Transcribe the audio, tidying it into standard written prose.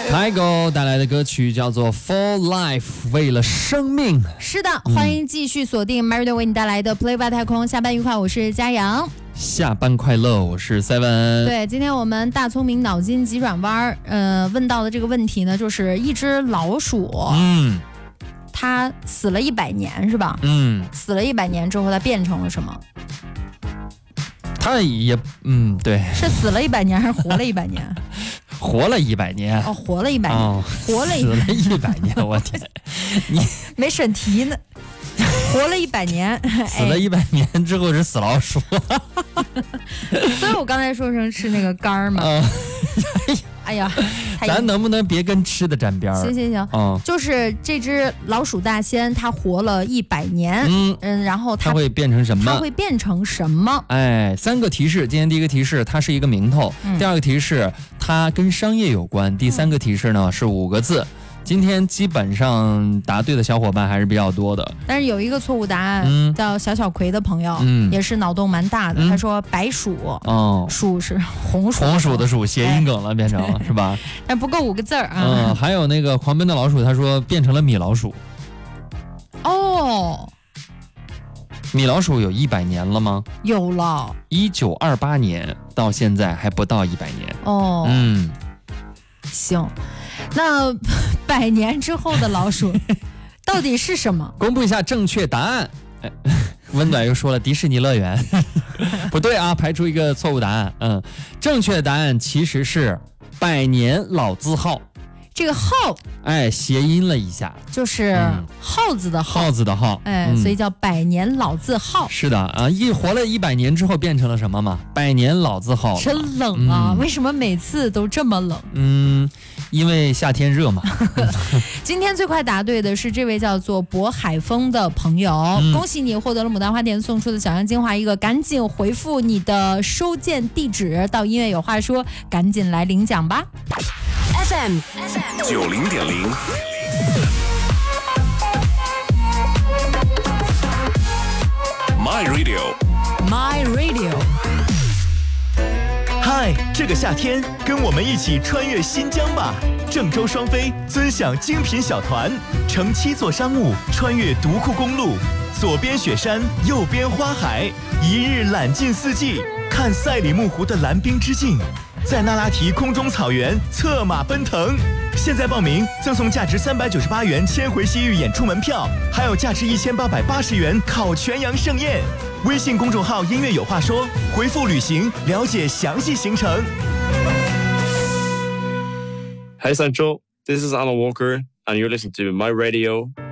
海狗带来的歌曲叫做 For Life， 为了生命。 是的，欢迎继续锁定 Marriott 为你带来的 Play 外太空，下班愉快，我是嘉阳。 下班快乐，我是 Seven。 对，今天我们大聪明脑筋急转弯，问到的这个问题呢，就是一只老鼠，它死了100年是吧？死了100年之后，它变成了什么？ 它也对， 是死了100年还是活了100年？ 活了100年。 哦，活了100年，活了死了100年，我天，你没审题呢。活了100年， 死了100年之后是死老鼠。 所以我刚才说成吃那个肝儿嘛。哎呀， 咱能不能别跟吃的沾边儿？ 行，就是这只老鼠大仙，它活了100年，然后它会变成什么？ 它会变成什么？ 哎，3个提示。今天第一个提示，它是一个名头；第二个提示，它跟商业有关；第3个提示呢是5个字。今天基本上答对的小伙伴还是比较多的， 但是有一个错误答案，叫小葵的朋友，也是脑洞蛮大的。他说白鼠，鼠是红鼠的鼠，谐音梗了，变成了是吧？ 但不够5个字啊。 还有那个狂奔的老鼠，他说变成了米老鼠。 哦， 米老鼠有100年了吗？ 有了 ，1928年到现在还不到100年。 哦，行。那100年之后的老鼠到底是什么？ 公布一下正确答案。温暖又说了迪士尼乐园。不对啊，排除一个错误答案。正确答案其实是百年老字号。这个号，谐音了一下， 就是耗子的耗，所以叫百年老字号。 是的啊，活了100年之后变成了什么嘛？百年老字号。 真冷啊！为什么每次都这么冷？ 因为夏天热嘛。 今天最快答对的是这位叫做渤海峰的朋友，恭喜你获得了牡丹花店送出的小羊精华一个，赶紧回复你的收件地址到音乐有话说，赶紧来领奖吧。 FM 90.0 My Radio。 嗨，这个夏天跟我们一起穿越新疆吧！郑州双飞尊享精品小团，乘7座商务穿越独库公路，左边雪山，右边花海，一日揽尽四季，看赛里木湖的蓝冰之境，在那拉提空中草原策马奔腾。现在报名赠送价值398元千回西域演出门票，还有价值1880元烤全羊盛宴。微信公众号音乐有话说，回复旅行了解详细行程。 Hey Central, this is Alan Walker and you're listening to My Radio